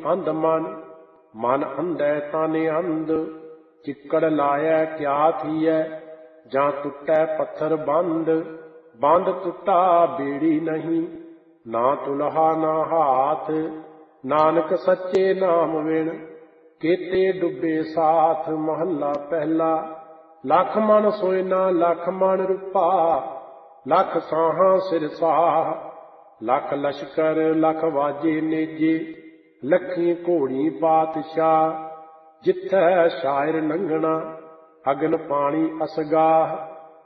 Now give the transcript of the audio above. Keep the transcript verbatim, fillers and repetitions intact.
ਅੰਧ ਮਨ, ਮਨ ਅੰਧੈ ਤਾਨੇ ਅੰਧ। ਚਿੱਕੜ ਲਾਇਐ ਕਿਆ ਥੀਐ, ਜਾਂ ਟੁੱਟੈ ਪੱਥਰ ਬੰਦ। ਬੰਦ ਟੁੱਟਾ ਬੇੜੀ ਨਹੀਂ, ਨਾ ਤੁਲਹਾ ਨਾ ਹਾਥ। ਨਾਨਕ ਸੱਚੇ ਨਾਮ ਵਿਣ, ਕੇਤੇ ਡੁੱਬੇ ਸਾਥ। ਮਹੱਲਾ ਪਹਿਲਾ। ਲੱਖ ਮਨ ਸੋਇਨਾ ਲੱਖ ਮਨ ਰੂਪਾ, ਲੱਖ ਸਾਹਾਂ ਸਿਰ ਸਾਹ। ਲੱਖ ਲਸ਼ਕਰ ਲੱਖ ਵਾਜੇ ਨੇਜੇ, ਲੱਖੀ ਘੋੜੀ ਪਾਤਸ਼ਾਹ। ਜਿੱਥੈ ਸ਼ਾਇਰ ਲੰਘਣਾ, ਅਗਨ ਪਾਣੀ ਅਸਗਾਹ।